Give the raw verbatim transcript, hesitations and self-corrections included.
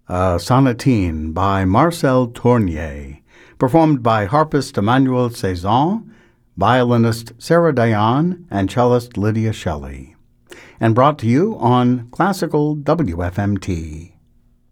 a sonatine by Marcel Tournier, performed by harpist Emmanuel Cezanne, violinist Sarah Dion, and cellist Lydia Shelley, and brought to you on Classical W F M T.